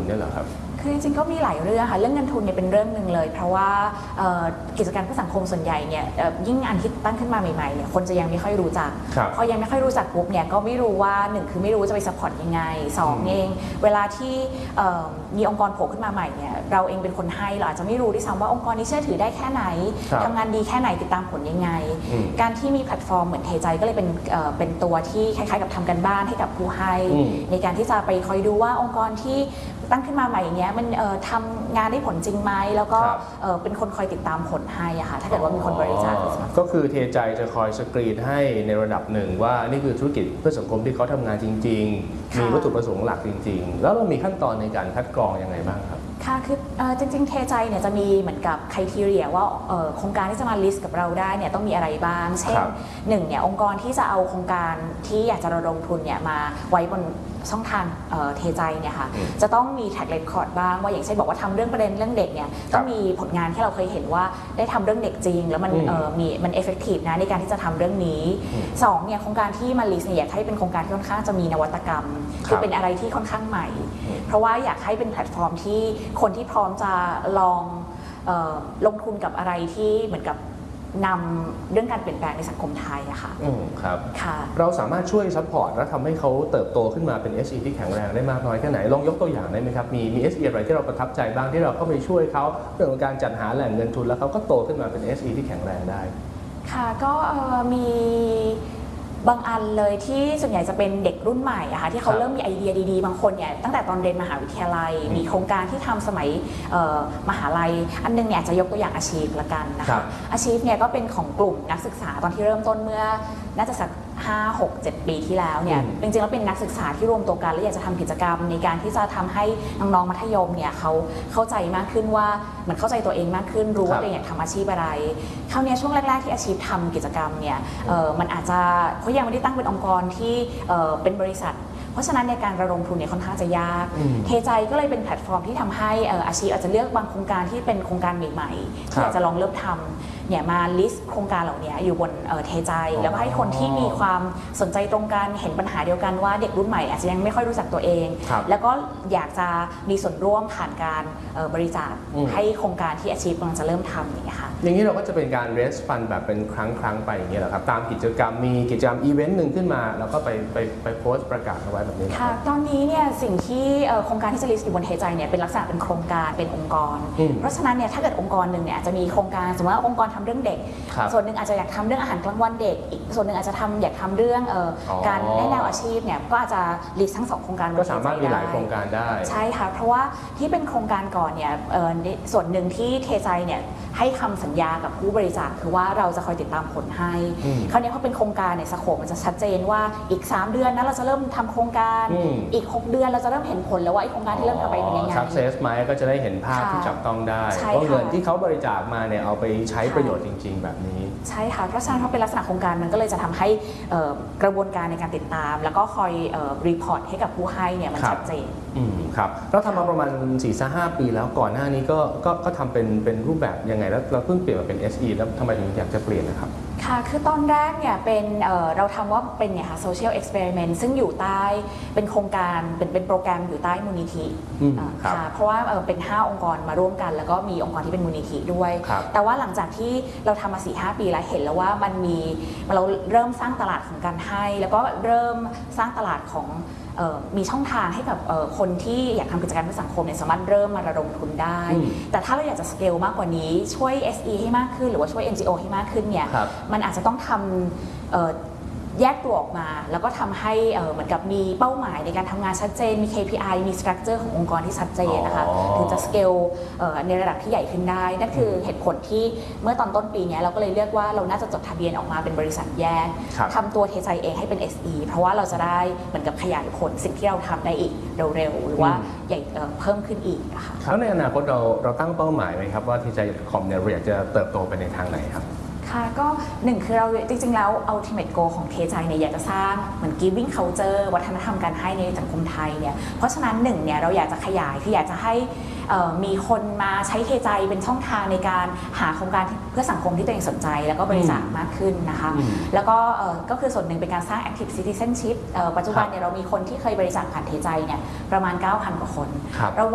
เนี่ยเหรอครับคือจริงๆก็มีหลายเรื่องค่ะเรื่องเงินทุนเนี่ยเป็นเรื่องหนึ่งเลยเพราะว่ากิจการเพื่อสังคมส่วนใหญ่เนี่ยยิ่งอันที่ตั้งขึ้นมาใหม่ๆเนี่ยคนจะยังไม่ค่อยรู้จักพอยังไม่ค่อยรู้จักปุ๊บเนี่ยก็ไม่รู้ว่า1คือไม่รู้จะไปซัพพอร์ตยังไง2เองเวลาที่มีองค์กรโผล่ขึ้นมาใหม่เนี่ยเราเองเป็นคนให้เราอาจจะไม่รู้ด้วยซ้ำว่าองค์กรนี้เชื่อถือได้แค่ไหนทำงานดีแค่ไหนติดตามผลยังไงการที่มีแพลตฟอร์มเหมือนเทใจก็เลยเป็นตัวที่คล้ายๆกับทำกันบ้านให้กับผู้ให้ในการที่จะไปคอยดูว่าองค์กรที่ตั้งขึ้นมาใหม่อย่างเงี้ยมันทำงานได้ผลจริงไหมแล้วก็เป็นคนคอยติดตามผลให้อะค่ะถ้าเกิดว่ามีคนบริจาคก็คือเทใจจะคอยสกรีนให้ในระดับหนึ่งว่านี่คือธุรกิจเพื่อสังคมที่เขาทำงานจริงๆมีวัตถุประสงค์หลักจริงๆแล้วเรามีขั้นตอนในการคัดกรองยังไงบ้างครับค่ะคือจริงๆเทใจเนี่ยจะมีเหมือนกับไครทีเรียว่าโครงการที่จะมาลิสต์กับเราได้เนี่ยต้องมีอะไรบ้างเช่น1เนี่ยองค์กรที่จะเอาโครงการที่อยากจะระดมทุนเนี่ยมาไว้บนช่องทางเทใจเนี่ยค่ะจะต้องมีแท็กเรคคอร์ดบ้างว่าอย่างเช่นบอกว่าทำเรื่องประเด็นเรื่องเด็กเนี่ยต้องมีผลงานที่เราเคยเห็นว่าได้ทำเรื่องเด็กจริงแล้วมันเอฟเฟกตีฟนะในการที่จะทำเรื่องนี้2เนี่ยโครงการที่มาลิสต์เนี่ยอยากให้เป็นโครงการที่ค่อนข้างจะมีนวัตกรรมคือเป็นอะไรที่ค่อนข้างใหม่เพราะว่าอยากให้เป็นแพลตฟอร์มที่คนที่พร้อมจะลองลงทุนกับอะไรที่เหมือนกับนำเรื่องการเปลี่ยนแปลงในสังคมไทยอะค่ะครับเราสามารถช่วยซัพพอร์ตและทำให้เขาเติบโตขึ้นมาเป็น SE ที่แข็งแรงได้มากน้อยแค่ไหนลองยกตัวอย่างได้ไหมครับมี SE อะไรที่เราประทับใจบ้างที่เราเข้าไปช่วยเขาเรื่องของการจัดหาแหล่งเงินทุนแล้วเขาก็โตขึ้นมาเป็น SE ที่แข็งแรงได้ค่ะก็มีบางอันเลยที่ส่วนใหญ่จะเป็นเด็กรุ่นใหม่อะค่ะที่เขาเริ่มมีไอเดียดีๆบางคนเนี่ยตั้งแต่ตอนเรียนมหาวิทยาลัยมีโครงการที่ทำสมัยมหาลัยอันนึงเนี่ยจะยกตัวอย่างอาชีพละกันนะคะอาชีพเนี่ยก็เป็นของกลุ่มนักศึกษาตอนที่เริ่มต้นเมื่อน่าจะสัก5 6 7 ปีที่แล้วเนี่ยจริงๆแล้วเป็นนักศึกษาที่รวมตัวกันและอยากจะทำกิจกรรมในการที่จะทำให้น้องๆมัธยมเนี่ยเขาเข้าใจมากขึ้นว่าเหมือนเข้าใจตัวเองมากขึ้นรู้ว่าตัวเองอยากทำอาชีพอะไรคราวนี้ช่วงแรกๆที่อาชีพทำกิจกรรมเนี่ยมันอาจจะเขายังไม่ได้ตั้งเป็นองค์กรที่เป็นบริษัทเพราะฉะนั้นในการระดมทุนเนี่ยค่อนข้างจะยากเทใจก็เลยเป็นแพลตฟอร์มที่ทำให้อาชีพอาจจะเลือกบางโครงการที่เป็นโครงการใหม่ๆที่อยากจะลองเริ่มทำเนี่ยมาลิสต์โครงการเหล่านี้อยู่บนเทใจแล้วก็ให้คนที่มีความสนใจตรงกันเห็นปัญหาเดียวกันว่าเด็กรุ่นใหม่อาจจะยังไม่ค่อยรู้จักตัวเองแล้วก็อยากจะมีส่วนร่วมผ่านการบริจาคให้โครงการที่อาชีพกำลังจะเริ่มทำอย่างนี้ค่ะอย่างนี้เราก็จะเป็นการ raise fund แบบเป็นครั้งไปอย่างนี้แหละครับตามกิจกรรมมีกิจกรรมอีเวนต์หนึ่งขึ้นมาแล้วก็ไปโพสต์ประกาศเอาไว้แบบนี้ค่ะตอนนี้เนี่ยสิ่งที่โครงการที่จะลิสต์อยู่บนเทใจเนี่ยเป็นลักษณะเป็นโครงการเป็นองค์กรเพราะฉะนั้นเนี่ยถ้าเกิดองค์กรหนึ่งเนี่ยอาจจะมีโครงการสมมติว่าองค์กรทำเรื่องเด็กส่วนหนึ่งอาจจะอยากทำเรื่องอาหารกลางวันเด็กอีกส่วนหนึ่งอาจจะอยากทำเรื่องการแนะแนวอาชีพเนี่ยก็อาจจะลิสต์ทั้ง2โครงการก็สามารถมีหลายโครงการได้ใช่ค่ะเพราะว่าที่เป็นโครงการก่อนเนี่ยส่วนหนึ่งที่เทใจเนี่ยให้คำสัญญากับผู้บริจาคคือว่าเราจะคอยติดตามผลให้คราวนี้พอเป็นโครงการเนี่ยสโคปมันจะชัดเจนว่าอีก3 เดือนนะเราจะเริ่มทำโครงการอีก6 เดือนเราจะเริ่มเห็นผลแล้วว่าไอ้โครงการที่เริ่มทำไปเป็นยังไง success ไหมก็จะได้เห็นภาพที่จับต้องได้เพราะเงินที่เขาบริจาคมาเนี่ยเอาไปใช้ประโยชน์จริงๆแบบนี้ใช่ค่ะเพราะฉะนั้นเพราะเป็นลักษณะโครงการมันก็เลยจะทำให้กระบวนการในการติดตามแล้วก็คอยรีพอร์ตให้กับผู้ให้เนี่ยมันชัดเจนครับเราทำมาประมาณ 4-5 ปีแล้วก่อนหน้านี้ก็ทำเป็นรูปแบบยังไงแล้วเราเพิ่งเปลี่ยนมาเป็น SE แล้วทำไมถึงอยากจะเปลี่ยนนะครับค่ะคือตอนแรกเนี่ยเป็นเราทำว่าเป็นเนี่ยค่ะ social experiment ซึ่งอยู่ใต้เป็นโครงการเป็นโปรแกรมอยู่ใต้มูลนิธิค่ะเพราะว่าเป็น5 องค์กรมาร่วมกันแล้วก็มีองค์กรที่เป็นมูลนิธิด้วยแต่ว่าหลังจากที่เราทำมา 4-5 ปีแล้วเห็นแล้วว่าเราเริ่มสร้างตลาดของการให้แล้วก็เริ่มสร้างตลาดของมีช่องทางให้กับคนที่อยากทำกิจการเพื่อสังคมเนี่ยสามารถเริ่มมาระดมทุนได้แต่ถ้าเราอยากจะสเกลมากกว่านี้ช่วย SE ให้มากขึ้นหรือว่าช่วย NGO ให้มากขึ้นเนี่ยมันอาจจะต้องทำแยกตัวออกมาแล้วก็ทำให้เหมือนกับมีเป้าหมายในการทำงานชัดเจนมี KPI มี structure ขององค์กรที่ชัดเจนนะคะถึงจะสเกลในระดับที่ใหญ่ขึ้นได้นั่นคือเหตุผลที่เมื่อตอนต้นปีนี้เราก็เลยเลือกว่าเราน่าจะจดทะเบียนออกมาเป็นบริษัทแยกทำตัวเทใจเองให้เป็น SE เพราะว่าเราจะได้เหมือนกับขยายผลสิ่งที่เราทำได้อีกเร็วๆหรือว่าใหญ่เพิ่มขึ้นอีกนะคะแล้วในอนาคตเราตั้งเป้าหมายไหมครับว่าเทใจคอมเนี่ยเราอยากจะเติบโตไปในทางไหนครับค่ะก็1คือเราจริงๆแล้ว ultimate goal ของเทใจเนี่ยอยากจะสร้างเหมือน giving culture วัฒนธรรมการให้ในสังคมไทยเนี่ยเพราะฉะนั้นเนี่ยเราอยากจะขยายคืออยากจะให้มีคนมาใช้เทใจเป็นช่องทางในการหาโครงการเพื่อสังคมที่ตัวเองสนใจแล้วก็บริจาคมากขึ้นนะคะแล้วก็คือส่วนหนึ่งเป็นการสร้าง active citizenship ปัจจุบันเนี่ยเรามีคนที่เคยบริจาคผ่านเทใจเนี่ยประมาณ 9,000 กว่าคน